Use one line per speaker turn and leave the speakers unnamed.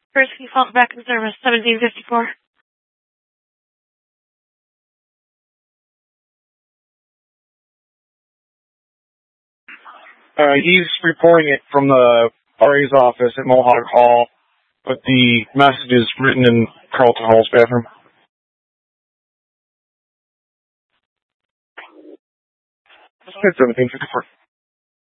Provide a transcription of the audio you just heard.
First default back in service, 1754.
He's reporting it from the RA's office at Mohawk Hall, but the message is written in Carlton Hall's bathroom. It's 1754.